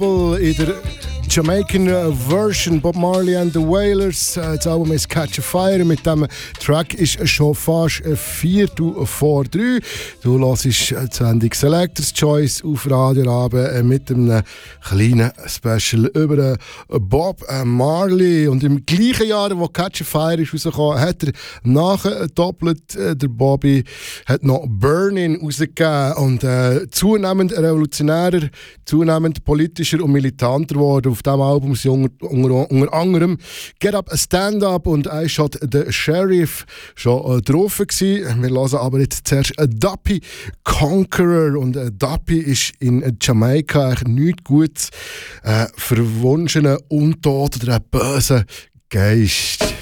Gospel in der Jamaican Version. Bob Marley and the Wailers. Das Album ist Catch a Fire. Mit diesem Track ist schon fast 3:04. Du hörst die Sendung Selectors Choice auf Radio Rabe mit einem kleinen Special über Bob Marley. Und im gleichen Jahr, wo Catch a Fire ist rausgekommen, hat er nachgedoppelt. Der Bobby hat noch Burning rausgegeben und zunehmend revolutionärer, zunehmend politischer und militanter geworden. Auf diesem Album sind unter anderem Get Up, Stand Up und I Shot the Sheriff schon drauf gewesen. Wir hören aber jetzt zuerst Duppy Conqueror. Und Duppy ist in Jamaika eigentlich nichts Gutes, verwunschener Untot oder ein böser Geist.